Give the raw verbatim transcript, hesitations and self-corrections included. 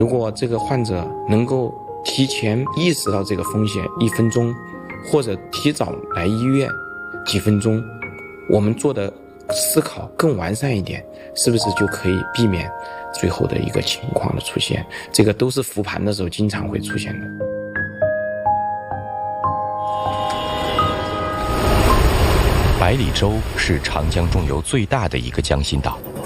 如果这个患者能够提前意识到这个风险一分钟，或者提早来医院几分钟，我们做的思考更完善一点，是不是就可以避免最后的一个情况的出现？这个都是复盘的时候经常会出现的。 百里洲是长江中游最大的一个江心岛，